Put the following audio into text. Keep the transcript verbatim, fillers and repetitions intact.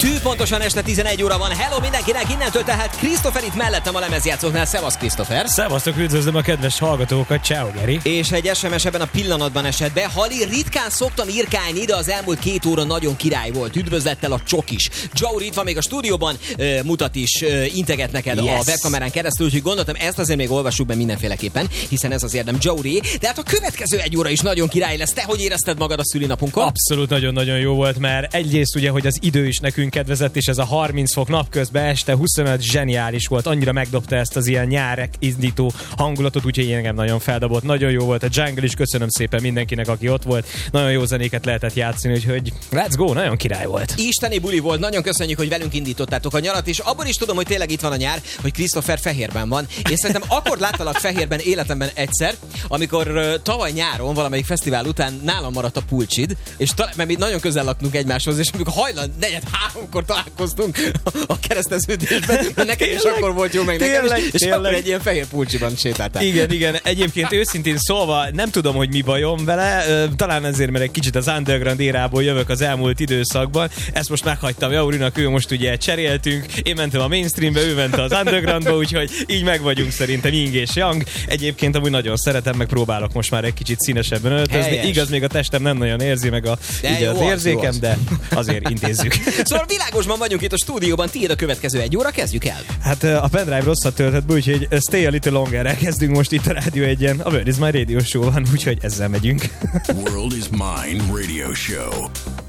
Szű pontosan este tizenegy óra van. Hello mindenkinek, innentől tehát Christopher itt mellettem a lemezjátszóknál. Szevasz Christopher. Szevasztok, üdvözlöm a kedves hallgatókat. Ciao Geri. És egy es em es ebben a pillanatban esett be. Hali, ritkán szoktam írkálni, de az elmúlt két óra nagyon király volt. Üdvözlettel a csokis. Joe itt van még a stúdióban, uh, mutat is, uh, integet neked yes. a webkamerán keresztül, úgyhogy gondoltam, ezt azért még olvassuk be mindenféleképpen, hiszen ez az érdem Joe Ray. De hát a következő egy óra is nagyon király lesz. Te hogy érezted magad a szülinapunkon? Abszolút nagyon-nagyon jó volt, mert egyrészt ugye, hogy az idő is nekünk kedvezett, és ez a harminc fok napközben este huszonöt zseniális volt, annyira megdobta ezt az ilyen nyárek indító hangulatot, úgyhogy engem nagyon feldobott, nagyon jó volt a Jungle is, köszönöm szépen mindenkinek, aki ott volt, nagyon jó zenéket lehetett játszani, úgyhogy let's go, nagyon király volt. Isteni buli volt, nagyon köszönjük, hogy velünk indítottátok a nyarat, és abban is tudom, hogy tényleg itt van a nyár, hogy Christopher fehérben van, és szerintem akkor láttalak fehérben életemben egyszer, amikor uh, tavaly nyáron valamelyik fesztivál után nálam maradt a pulcsid, és ta- mert mi nagyon közel laktunk egymáshoz, és amikor hajlan negyed háromkor találkoztunk a kereszteződésben, nekem is akkor volt jó, meg nekem tényleg, is, és tényleg. akkor egy ilyen fehér pulcsiban sétáltál. Igen, igen, egyébként őszintén szólva nem tudom, hogy mi bajom vele, talán ezért, mert egy kicsit az underground érából jövök az elmúlt időszakban, ezt most meghagytam Jaurinak, ő most ugye cseréltünk, én mentem a mainstreambe, ő ment az undergroundba, úgyhogy így meg vagyunk szerintem Ying és Yang. Egyébként amúgy nagyon szeretem, meg próbálok most már egy kicsit színesebben öltözni. Helyes. Igaz, még a testem nem nagyon érzi meg a, így jó az az, érzékem, jó de azért intézzük. Szóval világosban vagyunk itt a stúdióban, tiéd a következő egy óra, kezdjük el. Hát a pendrive rosszat töltött be, úgyhogy stay a little longer-rel kezdünk most itt a Rádió egyen. A World is My Radio Show van, úgyhogy ezzel megyünk. World is Mine Radio Show.